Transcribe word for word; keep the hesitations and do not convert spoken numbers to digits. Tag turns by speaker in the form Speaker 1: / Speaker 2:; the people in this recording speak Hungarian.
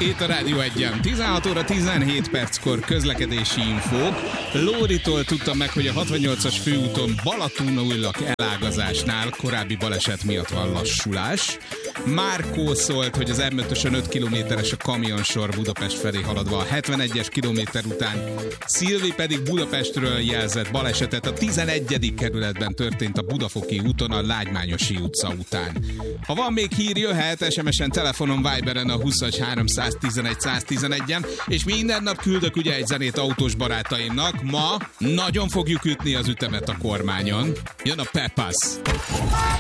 Speaker 1: Itt a Rádió egyen. tizenhat óra tizenhét perckor közlekedési infók. Lóritól tudtam meg, hogy a hatvannyolcas főúton Balatonújlak elágazásnál korábbi baleset miatt van lassulás. Márkó szólt, hogy az em ötösön öt kilométeres a kamionsor Budapest felé haladva a hetvenegyes kilométer után. Szilvi pedig Budapestről jelzett balesetet a tizenegyedik kerületben történt a Budafoki úton a Lágymányosi utca után. Ha van még hír, jöhet es em es-en, telefonon, Viberen a húsz háromszáztizenegy száztizenegyen, és minden nap küldök ugye egy zenét autós barátaimnak. Ma nagyon fogjuk ütni az ütemet a kormányon. Jön a Pepas.